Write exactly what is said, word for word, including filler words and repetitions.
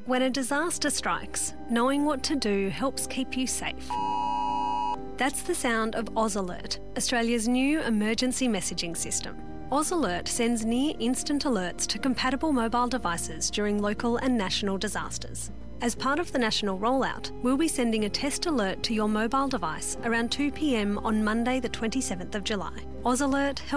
When a disaster strikes, knowing what to do helps keep you safe. That's the sound of Oz Alert, Australia's new emergency messaging system. Oz Alert sends near-instant alerts to compatible mobile devices during local and national disasters. As part of the national rollout, we'll be sending a test alert to your mobile device around two p m on Monday the twenty-seventh of July. Oz Alert helps